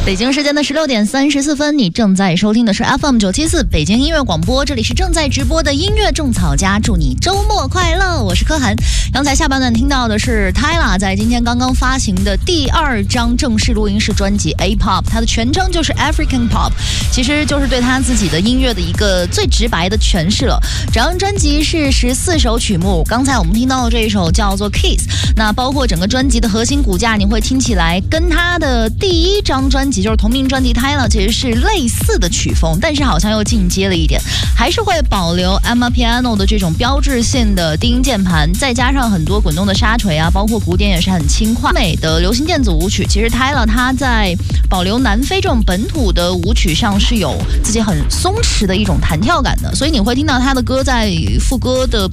北京时间的16点34分，你正在收听的是 FM974 北京音乐广播，这里是正在直播的音乐种草家，祝你周末快乐，我是柯涵。刚才下半段听到的是 Tyla 在今天刚刚发行的第2张正式录音室专辑 A-Pop， 它的全称就是 African Pop， 其实就是对他自己的音乐的一个最直白的诠释了。整张专辑是14首曲目，刚才我们听到的这一首叫做 Kiss， 那包括整个专辑的核心骨架，你会听起来跟他的第1张专辑就是同名专辑 Tyla 其实是类似的曲风，但是好像又进阶了一点，还是会保留 Amapiano 的这种标志性的低音键盘，再加上很多滚动的沙锤啊，包括鼓点也是很轻快美的流行电子舞曲。其实 Tyla 他在保留南非这种本土的舞曲上是有自己很松弛的一种弹跳感的，所以你会听到他的歌在副歌的